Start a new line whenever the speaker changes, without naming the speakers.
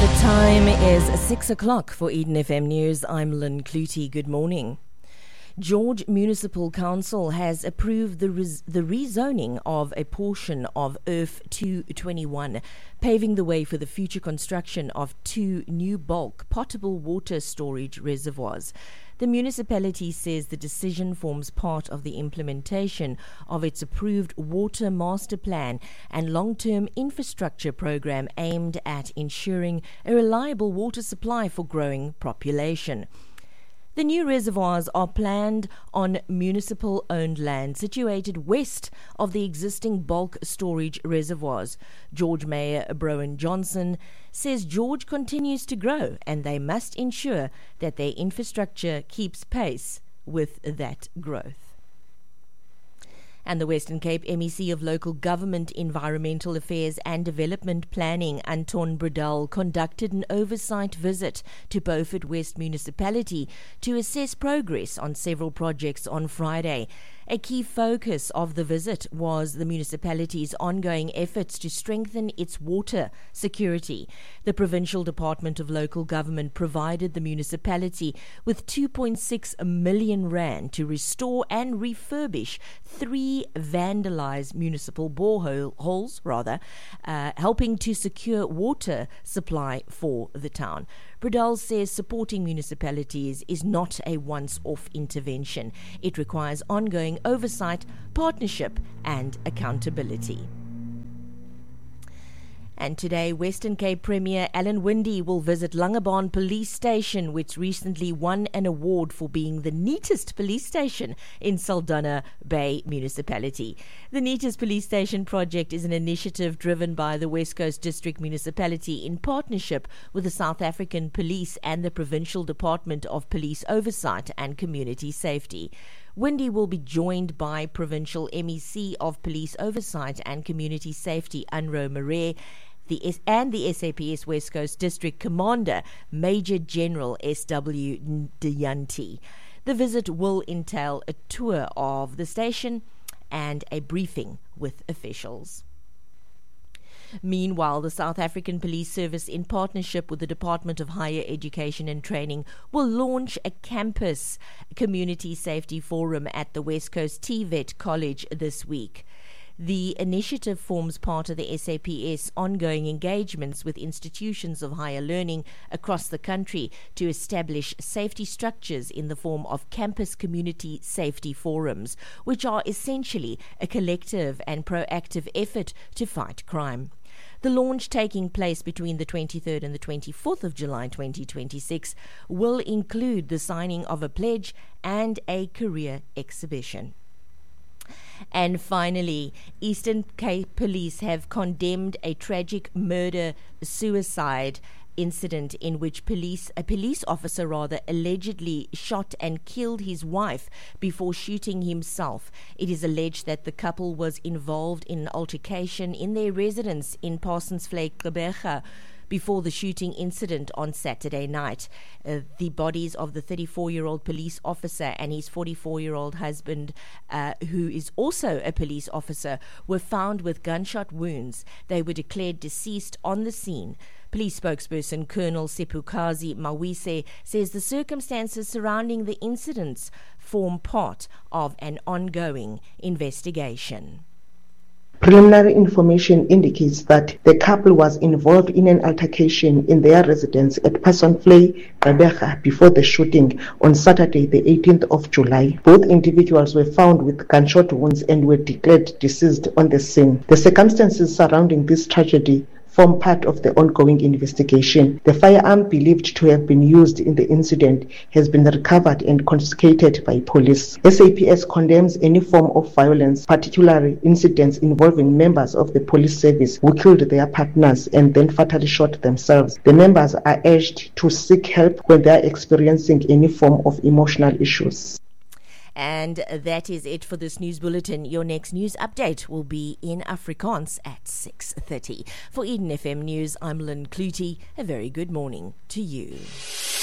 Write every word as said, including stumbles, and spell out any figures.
Time is six o'clock for Eden F M News. I'm Lynn Clutie. Good morning. George Municipal Council has approved the, res- the rezoning of a portion of I F two twenty-one, paving the way for the future construction of two new bulk potable water storage reservoirs. The municipality says the decision forms part of the implementation of its approved Water Master Plan and long-term infrastructure program aimed at ensuring a reliable water supply for growing population. The new reservoirs are planned on municipal-owned land situated west of the existing bulk storage reservoirs. George Mayor Browan Johnson says George continues to grow and they must ensure that their infrastructure keeps pace with that growth. And the Western Cape M E C of Local Government, Environmental Affairs and Development Planning, Anton Bredal, conducted an oversight visit to Beaufort West Municipality to assess progress on several projects on Friday. A key focus of the visit was the municipality's ongoing efforts to strengthen its water security. The Provincial Department of Local Government provided the municipality with two point six million rand to restore and refurbish three vandalized municipal boreholes, rather, uh, helping to secure water supply for the town. Bredal says supporting municipalities is not a once-off intervention. It requires ongoing oversight, partnership and accountability. And today, Western Cape Premier Alan Winde will visit Langebaan Police Station, which recently won an award for being the neatest police station in Saldanha Bay Municipality. The Neatest Police Station project is an initiative driven by the West Coast District Municipality in partnership with the South African Police and the Provincial Department of Police Oversight and Community Safety. Winde will be joined by Provincial M E C of Police Oversight and Community Safety, Unro Marais, the S- and the S A P S West Coast District Commander, Major General S W Ndeyanti. The visit will entail a tour of the station and a briefing with officials. Meanwhile, the South African Police Service, in partnership with the Department of Higher Education and Training, will launch a campus community safety forum at the West Coast T V E T College this week. The initiative forms part of the S A P S ongoing engagements with institutions of higher learning across the country to establish safety structures in the form of campus community safety forums, which are essentially a collective and proactive effort to fight crime. The launch, taking place between the twenty-third and the twenty-fourth of July twenty twenty-six, will include the signing of a pledge and a career exhibition. And finally, Eastern Cape Police have condemned a tragic murder-suicide incident in which police a police officer rather allegedly shot and killed his wife before shooting himself. It is alleged that the couple was involved in an altercation in their residence in Parsonsvlei, Gqeberha, before the shooting incident on Saturday night. Uh, the bodies of the thirty-four-year-old police officer and his forty-four-year-old husband, uh, who is also a police officer, were found with gunshot wounds. They were declared deceased on the scene. Police spokesperson Colonel Sepukazi Mawise says the circumstances surrounding the incidents form part of an ongoing investigation.
Preliminary information indicates that the couple was involved in an altercation in their residence at Parsonsvlei, Gqeberha, before the shooting on Saturday, the eighteenth of July. Both individuals were found with gunshot wounds and were declared deceased on the scene. The circumstances surrounding this tragedy form part of the ongoing investigation. The firearm believed to have been used in the incident has been recovered and confiscated by police. S A P S condemns any form of violence, particularly incidents involving members of the police service who killed their partners and then fatally shot themselves. The members are urged to seek help when they are experiencing any form of emotional issues.
And that is it for this news bulletin. Your next news update will be in Afrikaans at six thirty. For Eden F M News, I'm Lynn Clutie. A very good morning to you.